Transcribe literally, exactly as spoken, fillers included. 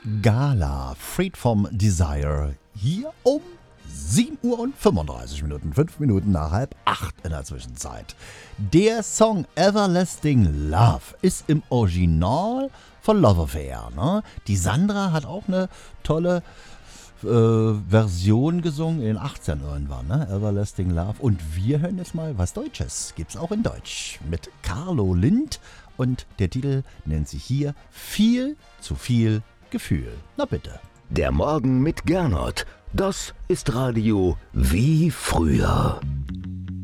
Gala, Freed from Desire, hier um sieben Uhr und fünfunddreißig Minuten, fünf Minuten nach halb acht in der Zwischenzeit. Der Song Everlasting Love ist im Original von Love Affair. Ne? Die Sandra hat auch eine tolle äh, Version gesungen in den achtzehn irgendwann, ne? Everlasting Love. Und wir hören jetzt mal was Deutsches. Gibt's auch in Deutsch mit Carlo Lind. Und der Titel nennt sich hier Viel zu viel Gefühl. Na bitte. Der Morgen mit Gernot. Das ist Radio wie früher.